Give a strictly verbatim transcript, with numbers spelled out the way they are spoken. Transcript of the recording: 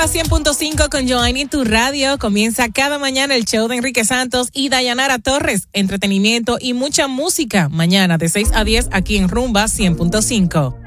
cien punto cinco con Joanny en tu radio. Comienza cada mañana el show de Enrique Santos y Dayanara Torres. Entretenimiento y mucha música. Mañana de seis a diez aquí en Rumba cien punto cinco.